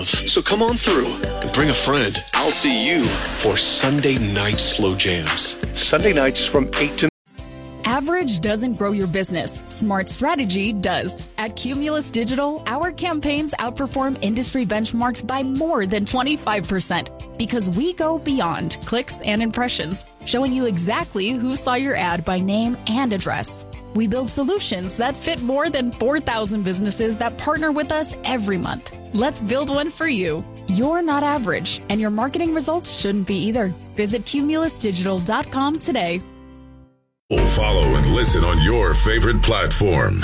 So come on through and bring a friend. I'll see you for Sunday Night Slow Jams. Sunday nights from 8 to Average doesn't grow your business. Smart strategy does. At Cumulus Digital, our campaigns outperform industry benchmarks by more than 25% because we go beyond clicks and impressions, showing you exactly who saw your ad by name and address. We build solutions that fit more than 4,000 businesses that partner with us every month. Let's build one for you. You're not average, and your marketing results shouldn't be either. Visit cumulusdigital.com today. Follow and listen on your favorite platform.